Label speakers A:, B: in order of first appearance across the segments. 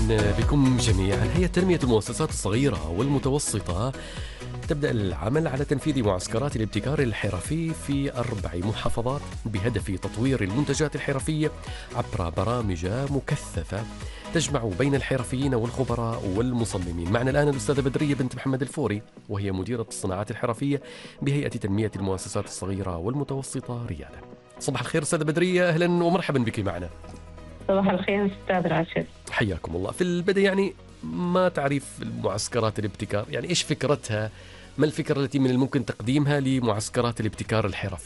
A: بكم جميعا. هي تنمية المؤسسات الصغيرة والمتوسطة تبدأ العمل على تنفيذ معسكرات الابتكار الحرفي في 4 محافظات بهدف تطوير المنتجات الحرفية عبر برامج مكثفة تجمع بين الحرفيين والخبراء والمصممين. معنا الآن الأستاذة بدرية بنت محمد الفوري، وهي مديرة الصناعات الحرفية بهيئة تنمية المؤسسات الصغيرة والمتوسطة ريادة. صباح الخير أستاذة بدرية، أهلا ومرحبا بك معنا.
B: صباح الخير أستاذ راشد.
A: حياكم الله. في البدء ما تعريف معسكرات الابتكار؟ إيش فكرتها؟ ما الفكرة التي من الممكن تقديمها لمعسكرات الابتكار الحرفي؟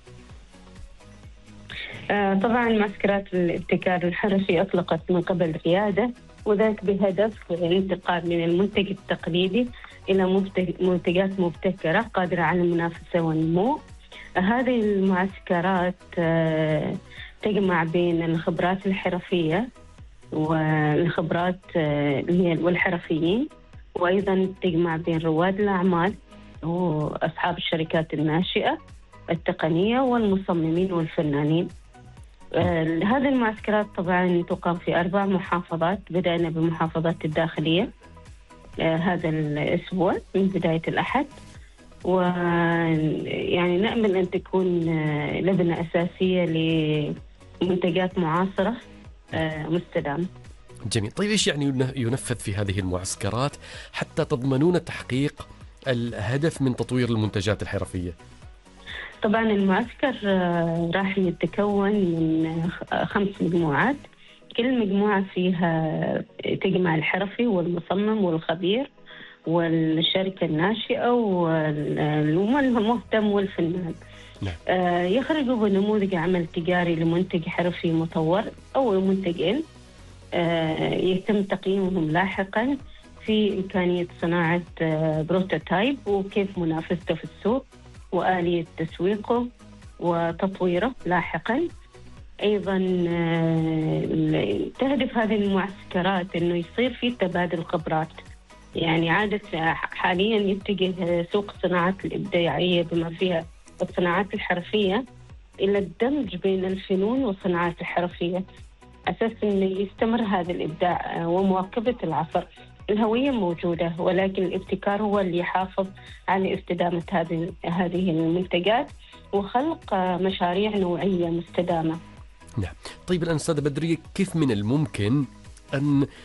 B: طبعا معسكرات الابتكار الحرفي أطلقت من قبل الريادة، وذلك بهدف الانتقال من المنتج التقليدي إلى منتجات مبتكرة قادرة على المنافسة والنمو. هذه المعسكرات تجمع بين الخبرات الحرفية والخبرات والحرفيين، وأيضا تجمع بين رواد الأعمال وأصحاب الشركات الناشئة التقنية والمصممين والفنانين. هذه المعسكرات طبعا تقام في 4 محافظات. بدأنا بمحافظة الداخلية هذا الأسبوع من بداية الأحد، نأمل أن تكون لبنة أساسية لمنتجات معاصرة مستدامة.
A: جميل. طيب إيش ينفذ في هذه المعسكرات حتى تضمنون تحقيق الهدف من تطوير المنتجات الحرفية؟
B: طبعا المعسكر راح يتكون من 5 مجموعات، كل مجموعة فيها تجمع الحرفي والمصمم والخبير والشركة الناشئة والمهتم والفنان. يخرجوا بنموذج عمل تجاري لمنتج حرفي مطور أو منتجين، يتم تقييمهم لاحقا في إمكانية صناعة بروتوتايب وكيف منافسته في السوق وآلية تسويقه وتطويره لاحقا. أيضا تهدف هذه المعسكرات أنه يصير في تبادل خبرات. عادة حاليا يتجه سوق الصناعات الإبداعية بما فيها الصناعات الحرفية إلى الدمج بين الفنون والصناعات الحرفية، أساس أن يستمر هذا الإبداع ومواكبة العصر. الهوية موجودة، ولكن الابتكار هو اللي يحافظ على استدامة هذه المنتجات وخلق مشاريع نوعية مستدامة.
A: نعم. طيب الآن أستاذة بدرية، كيف من الممكن أن